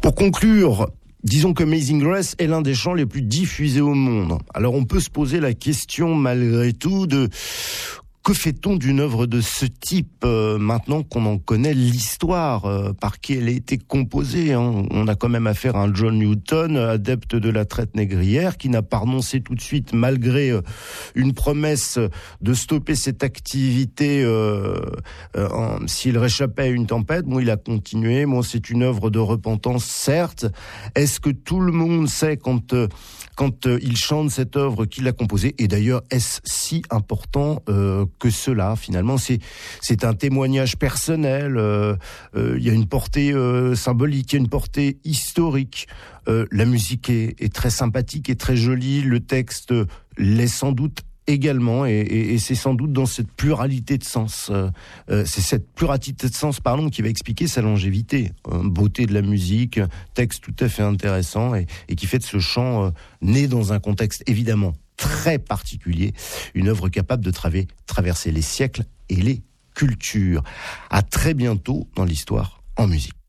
Pour conclure, disons que Amazing Grace est l'un des chants les plus diffusés au monde. Alors on peut se poser la question malgré tout de que fait-on d'une œuvre de ce type maintenant qu'on en connaît l'histoire, par qui elle a été composée, hein. On a quand même affaire à un John Newton, adepte de la traite négrière, qui n'a pas renoncé tout de suite malgré une promesse de stopper cette activité s'il réchappait à une tempête. Bon, il a continué. Bon, c'est une œuvre de repentance, certes. Est-ce que tout le monde sait quand il chante cette œuvre qu'il a composée? Et d'ailleurs, est-ce si important que cela, finalement? C'est un témoignage personnel, il y a une portée symbolique, il y a une portée historique. La musique est très sympathique et très jolie, le texte l'est sans doute également, et c'est sans doute dans cette pluralité de sens, c'est cette pluralité de sens, qui va expliquer sa longévité, beauté de la musique, texte tout à fait intéressant, et qui fait de ce chant né dans un contexte évidemment très particulier, une œuvre capable de traverser les siècles et les cultures. À très bientôt dans l'Histoire en musique.